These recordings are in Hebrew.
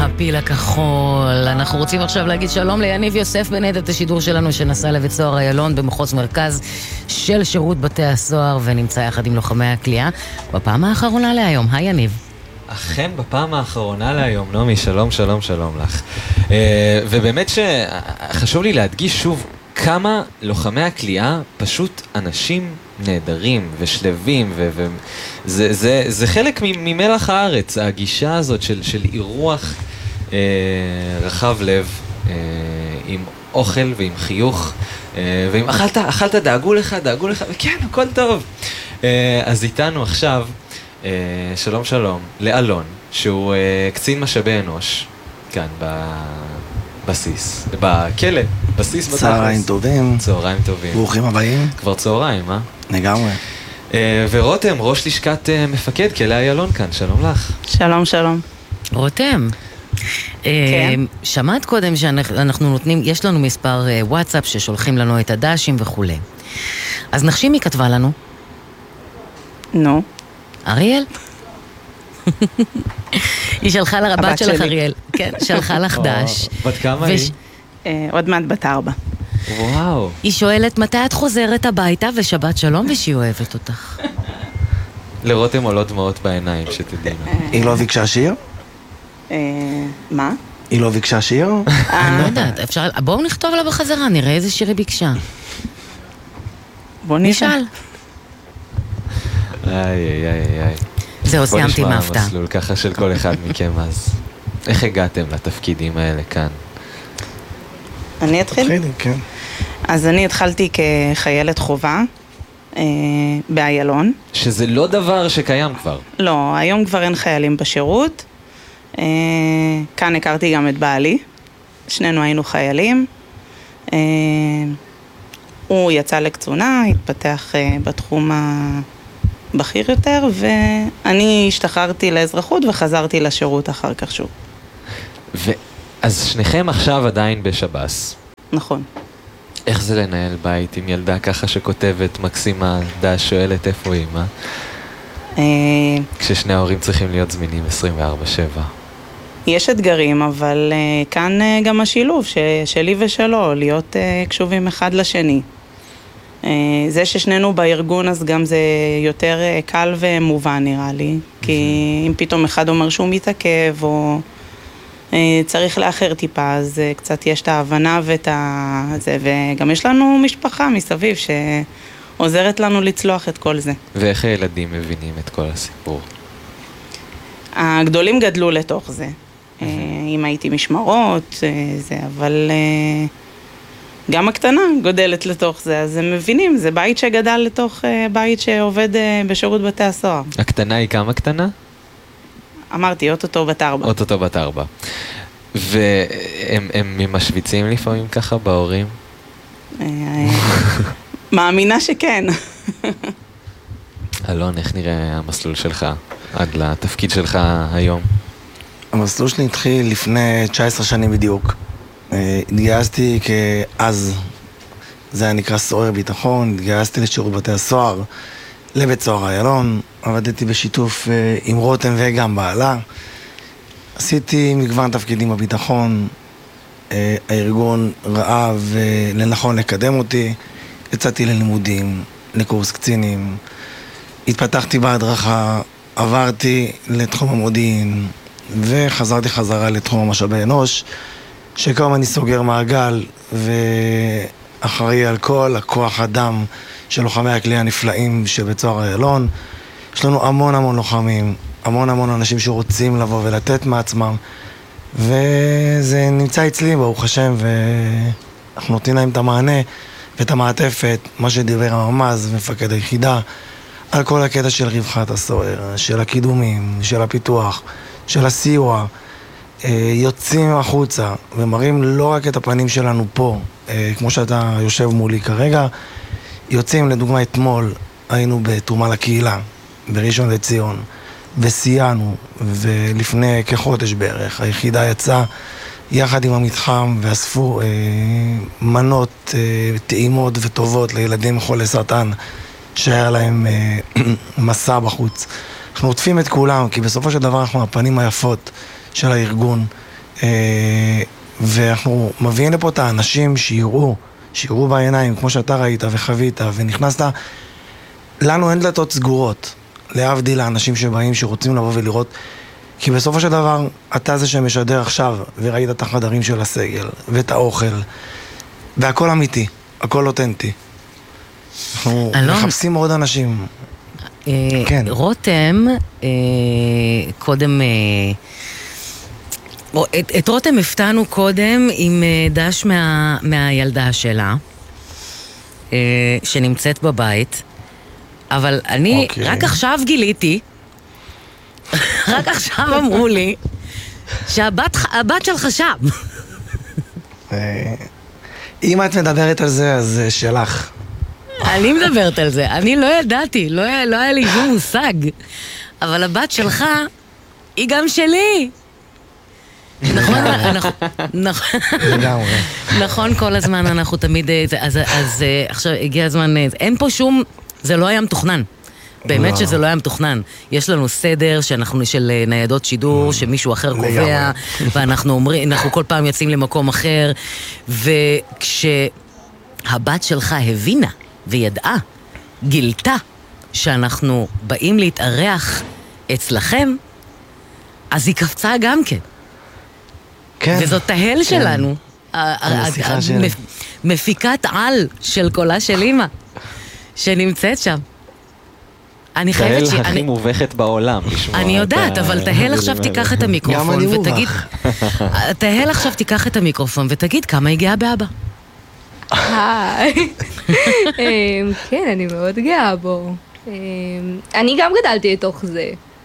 הפיל הכחול. אנחנו רוצים עכשיו להגיד שלום ליניב יוסף בניידת השידור שלנו שנסע לבית סוהר איילון במחוז מרכז של שירות בתי הסוהר ונמצא יחד עם לוחמי הכלייה בפעם האחרונה להיום. היי יניב. אכן בפעם האחרונה להיום, נעמי, שלום שלום שלום לך. ובאמת שחשוב לי להדגיש שוב כמה לוחמי הכלייה פשוט אנשים נהדרים ושלבים, זה חלק ממלח הארץ, הגישה הזאת של אירוח רחב לב, עם אוכל ועם חיוך, ואם אכלת דאגו לך, וכן, הכל טוב. אז איתנו עכשיו, שלום שלום, לאלון, שהוא קצין משאבי אנוש, כאן בסיס, בכלא, בסיס בתחס. צהריים טובים. צהריים טובים. ברוכים הבאים. כבר צהריים, לגמרי. ורותם, ראש לשכת מפקד כלא איילון כאן, שלום לך. שלום, שלום. רותם, כן. שמעת קודם שאנחנו נותנים, יש לנו מספר וואטסאפ ששולחים לנו את הדשים וכו'. אז נחשי מי כתבה לנו? נו. אריאל? היא שלחה לרבת הבת שלך שלי. אריאל. כן, שלחה לך דש. בת כמה היא? עוד מעט בת 4. וואו. היא שואלת מתי את חוזרת הביתה ושבת שלום ושהיא אוהבת אותך. לרותם עולות דמעות בעיניים, שתדעי. היא לא ביקשה שיר? מה? היא לא ביקשה שיר? אני לא יודעת, אפשר... בואו נכתוב לה בחזרה, נראה איזה שיר היא ביקשה. בוא נשאל. נשאל. איי. זהו, סיימתי עם ההפתעה. בוא נשמע המסלול ככה של כל אחד מכם, אז איך הגעתם לתפקידים האלה כאן? אני אתחיל? כן. אז אני התחלתי כחיילת חובה באיילון. שזה לא דבר שקיים כבר. לא, היום כבר אין חיילים בשירות. כאן הכרתי גם את בעלי. שנינו היינו חיילים. הוא יצא לקצונה, התפתח בתחום הבכיר יותר, ואני השתחררתי לאזרחות וחזרתי לשירות אחר כך שוב. אז שניכם עכשיו עדיין בשב"ס. נכון. איך זה לנהל בית עם ילדה ככה שכותבת מקסימה, דש שואלת איפה אמא? כששני ההורים צריכים להיות זמינים 24/7. יש אתגרים, אבל כאן גם השילוב שלי ושלו, להיות קשובים אחד לשני. זה ששנינו בארגון, אז גם זה יותר קל ומובן נראה לי, כי אם פתאום אחד אומר שהוא מתעכב או צריך לאחר טיפה, אז קצת יש את ההבנה ואת זה, וגם יש לנו משפחה מסביב שעוזרת לנו לצלוח את כל זה. ואיך הילדים מבינים את כל הסיפור? הגדולים גדלו לתוך זה. אם הייתי משמרות, אבל גם הקטנה גודלת לתוך זה, אז הם מבינים, זה בית שגדל לתוך בית שעובד בשירות בתי הסוהר. הקטנה היא כמה קטנה? אמרתי, אוטוטו בת 4. אוטוטו בת 4. והם משוויצים לפעמים ככה בהורים? מאמינה שכן. אלון, איך נראה המסלול שלך עד לתפקיד שלך היום? המסלול שלי התחיל לפני 19 שנים בדיוק. התגייסתי כאז, זה היה נקרא סוהר ביטחון, התגייסתי לשירות בתי הסוהר, לבית סוהר איילון, עבדתי בשיתוף עם רותם וגם בעלה. עשיתי מגוון תפקידים בביטחון, הארגון ראה ולנכון לקדם אותי, יצאתי ללימודים, לקורס קצינים, התפתחתי בהדרכה, עברתי לתחום המודיעין וחזרתי חזרה לתחום המשאבי אנוש, שכיום אני סוגר מעגל ואחראי על כל הכוח אדם של לוחמי הכלייה הנפלאים שבית סוהר איילון. יש לנו המון לוחמים, המון אנשים שרוצים לבוא ולתת מעצמם, וזה נמצא אצלי ברוך השם, ואנחנו נותנים להם את המענה ואת המעטפת, מה שדיבר הממ"ז ומפקד היחידה, על כל הקטע של רווחת הסוהר, של הקידומים, של הפיתוח, של הסיוע. יוצאים החוצה ומראים לא רק את הפנים שלנו פה, כמו שאתה יושב מולי כרגע, יוצאים, לדוגמה אתמול היינו בתרומה לקהילה בראשון לציון וסייענו, ולפני כחודש בערך היחידה יצאה יחד עם המתחם ואספו מנות טעימות וטובות לילדים חולי סרטן שהיה להם מסע בחוץ. אנחנו עוטפים את כולם, כי בסופו של דבר אנחנו הפנים היפות של הארגון, ואנחנו מביאים לפה את האנשים שיראו בעיניים, כמו שאתה ראית וחווית ונכנסת. לנו אין דלתות סגורות, להבדיל לאנשים שבאים, שרוצים לבוא ולראות, כי בסופו של דבר, אתה זה שמשדר עכשיו, וראית את החדרים של הסגל, ואת האוכל, והכל אמיתי, הכל אותנטי. אנחנו מחפשים עוד אנשים. כן. רותם, קודם... את רותם הפתענו קודם עם דש מהילדה שלה, שנמצאת בבית, אבל אני רק עכשיו גיליתי, רק עכשיו אמרו לי, שהבת שלך שם. אם את מדברת על זה, אז שלך. אני מדברת על זה, אני לא ידעתי, לא היה לי שום מושג, אבל הבת שלך היא גם שלי. נכון, כל הזמן אנחנו תמיד, אז עכשיו הגיע הזמן, אין פה שום, זה לא היה מתוכנן, באמת שזה לא היה מתוכנן. יש לנו סדר שאנחנו של ניידות שידור, שמישהו אחר קובע, ואנחנו אומרים, אנחנו כל פעם יוצאים למקום אחר, וכשהבת שלך הבינה וידעה, גילתה שאנחנו באים להתארח אצלכם, אז היא קפצה גם כן. וזאת תהל שלנו, מפיקת על של קולה של אמא, שנמצאת שם. אני חייבת תהל הכי מובכת בעולם. אני יודעת, אבל תהל עכשיו תיקח את המיקרופון ותגיד, תהל עכשיו תיקח את המיקרופון ותגיד כמה הגיעה באבא. כן, אני מאוד גאה בו. אני גם גדלתי לתוך זה,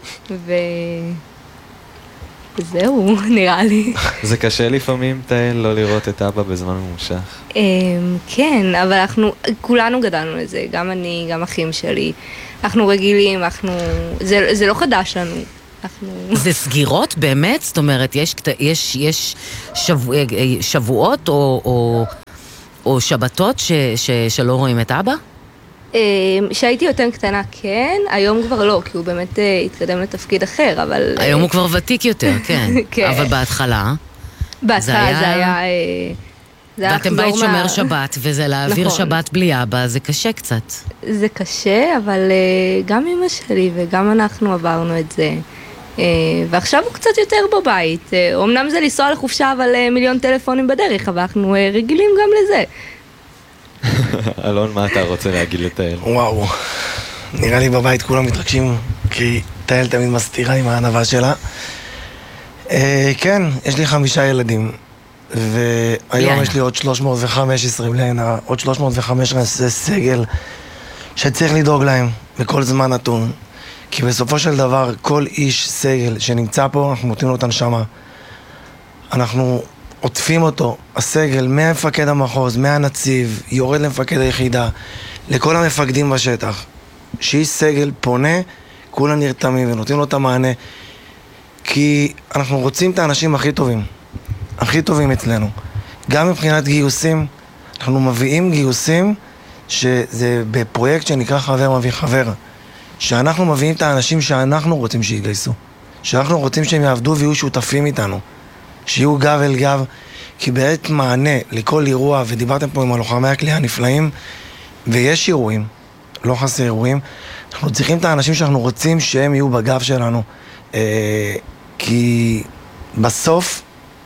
וזהו, נראה לי. זה קשה לפעמים, תהל, לא לראות את אבא בזמן ממושך? כן, אבל אנחנו, כולנו גדלנו לזה, גם אני, גם אחים שלי. אנחנו רגילים, זה לא חדש לנו. זה סגירות באמת? זאת אומרת, יש שבועות או שבתות שלא רואים את אבא? שהייתי יותר קטנה כן, היום כבר לא, כי הוא באמת התקדם לתפקיד אחר, אבל... היום הוא כבר ותיק יותר, כן. אבל בהתחלה... בהתחלה זה היה... ואתם בית שומר שבת, וזה להעביר שבת בלי אבא, זה קשה קצת. זה קשה, אבל גם אמא שלי וגם אנחנו עברנו את זה. ועכשיו הוא קצת יותר בבית. אמנם זה לנסוע לחופשה, אבל מיליון טלפונים בדרך, אבל אנחנו רגילים גם לזה. אלון, מה אתה רוצה להגיד לתהל? וואו, נראה לי בבית כולם מתרגשים, כי תהל תמיד מסתירה עם הענווה שלה. כן, יש לי 5 ילדים, והיום יש לי עוד 315 בלעינה, עוד 315 סגל שצריך לדאוג להם בכל זמן נתון. כי בסופו של דבר, כל איש סגל שנמצא פה, אנחנו נותנים לו את הנשמה. אנחנו עוטפים אותו, הסגל, מהמפקד המחוז, מהנציב, יורד למפקד היחידה, לכל המפקדים בשטח. שאיש סגל פונה, כולם נרתמים ונותנים לו את המענה, כי אנחנו רוצים את האנשים הכי טובים אצלנו. גם מבחינת גיוסים, אנחנו מביאים גיוסים שזה בפרויקט שנקרא חבר מביא חבר. שאנחנו מביאים את האנשים שאנחנו רוצים שיגייסו. שאנחנו רוצים שהם יעבדו ויהיו שותפים איתנו. שיהיו גב אל גב, כי בעת מענה לכל אירוע, ודיברתם פה עם הלוחמי הכלייה הנפלאים, ויש אירועים, לא חסר אירועים, אנחנו צריכים את האנשים שאנחנו רוצים שהם יהיו בגב שלנו, כי בסוף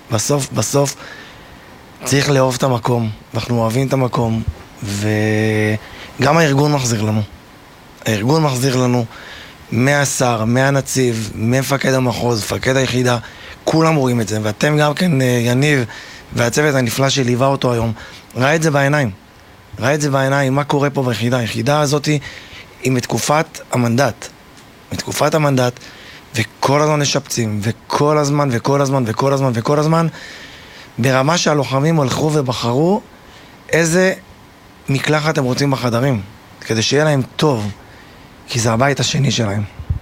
צריך לאהוב את המקום, ואנחנו אוהבים את המקום, וגם הארגון מחזיר לנו. הארגון מחזיר לנו מהשר, מהנציב, ממפקד המחוז, מפקד היחידה, כולם רואים את זה, ואתם גם כן, יניב, והצוות הנפלא שליווה אותו היום, ראה את זה בעיניים, מה קורה פה ביחידה. היחידה הזאת היא מתקופת המנדט, וכל הזמן נשפצים, וכל הזמן, ברמה שהלוחמים הלכו ובחרו איזה מקלחת הם רוצים בחדרים, כדי שיהיה להם טוב, כי זה הבית השני שלהם.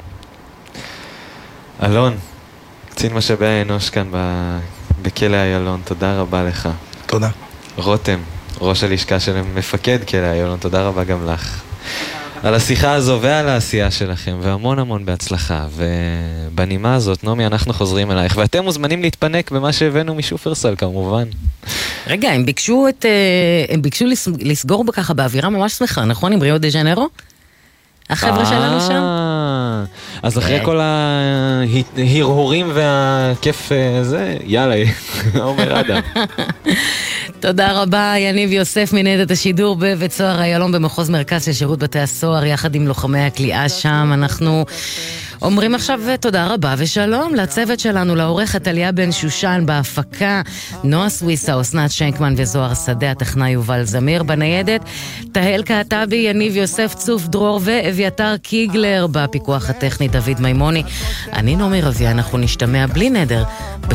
אלון, קצין משאבי האנוש כאן בכלא איילון, תודה רבה לך. תודה. רותם, ראש הלשכה של מפקד כלא איילון, תודה רבה גם לך. על השיחה הזו ועל העשייה שלכם, והמון המון בהצלחה. ובנימה הזאת, נעמי, אנחנו חוזרים אלייך, ואתם מוזמנים להתפנק במה שהבאנו משופרסל, כמובן. רגע, הם ביקשו לסגור ככה באווירה ממש שמחה, נכון? עם ריו דה ז'נרו? החבר'ה שלנו שם? אז אחרי כל ההרהורים והכיף זה, יאללה, עומר אדם. תודה רבה, יניב יוסף, מנהלת השידור בבית סוהר איילון במחוז מרכז של שירות בתי הסוהר, יחד עם לוחמי הכליאה שם. אנחנו אומרים עכשיו תודה רבה ושלום לצוות שלנו, לעורכת אליה בן שושן, בהפקה נועה סוויסה, אסנת שנקמן וזוהר שדה, הטכנאי יובל זמיר, בניידת תהל קעטבי, יניב יוסף, צוף דרור ואביתר קיגלר, בפיקוח הטכני דוד מימוני. אני נעמי רביע, אנחנו נשתמע בלי נדר